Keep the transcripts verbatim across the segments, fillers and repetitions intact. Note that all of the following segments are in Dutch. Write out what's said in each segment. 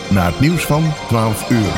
naar het nieuws van twaalf uur.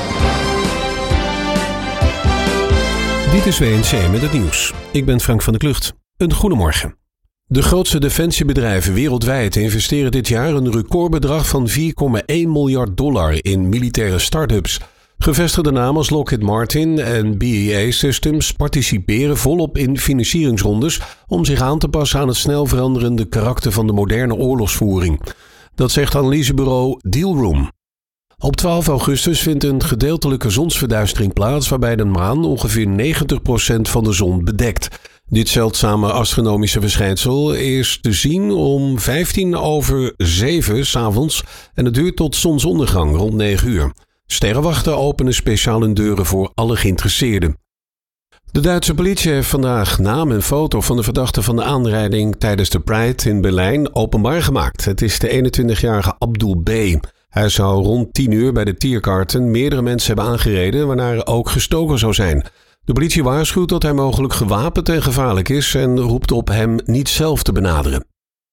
Dit is W N C met het nieuws. Ik ben Frank van der Klucht. Een goedemorgen. De grootste defensiebedrijven wereldwijd investeren dit jaar een recordbedrag van vier komma één miljard dollar in militaire start-ups. Gevestigde namen als Lockheed Martin en B A E Systems participeren volop in financieringsrondes om zich aan te passen aan het snel veranderende karakter van de moderne oorlogsvoering. Dat zegt analysebureau Dealroom. Op twaalf augustus vindt een gedeeltelijke zonsverduistering plaats waarbij de maan ongeveer negentig procent van de zon bedekt. Dit zeldzame astronomische verschijnsel is te zien om vijftien over zeven 's avonds en het duurt tot zonsondergang rond negen uur. Sterrenwachten openen speciaal hun deuren voor alle geïnteresseerden. De Duitse politie heeft vandaag naam en foto van de verdachte van de aanrijding tijdens de Pride in Berlijn openbaar gemaakt. Het is de eenentwintigjarige Abdul B. Hij zou rond tien uur bij de Tiergarten meerdere mensen hebben aangereden, waarna er ook gestoken zou zijn. De politie waarschuwt dat hij mogelijk gewapend en gevaarlijk is en roept op hem niet zelf te benaderen.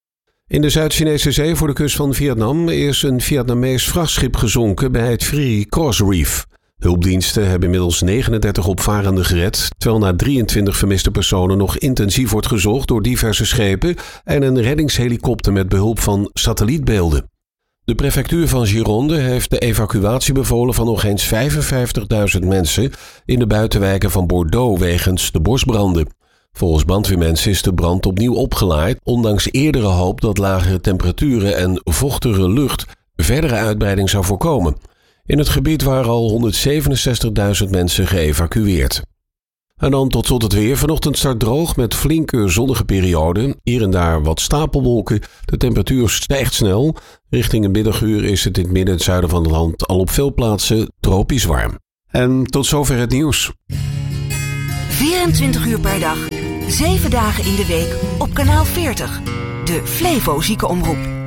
In de Zuid-Chinese zee voor de kust van Vietnam is een Vietnamees vrachtschip gezonken bij het Free Cross Reef. Hulpdiensten hebben inmiddels negenendertig opvarenden gered, terwijl na drieëntwintig vermiste personen nog intensief wordt gezocht door diverse schepen en een reddingshelikopter met behulp van satellietbeelden. De prefectuur van Gironde heeft de evacuatie bevolen van nog eens vijfenvijftigduizend mensen in de buitenwijken van Bordeaux wegens de bosbranden. Volgens brandweermensen is de brand opnieuw opgelaaid, ondanks eerdere hoop dat lagere temperaturen en vochtige lucht verdere uitbreiding zou voorkomen. In het gebied waren al honderdzevenenzestigduizend mensen geëvacueerd. En dan tot slot het weer. Vanochtend start droog met flinke zonnige perioden. Hier en daar wat stapelwolken. De temperatuur stijgt snel. Richting een middaguur is het in het midden en het zuiden van het land al op veel plaatsen tropisch warm. En tot zover het nieuws. vierentwintig uur per dag, zeven dagen in de week op kanaal veertig. De Flevo Ziekenomroep.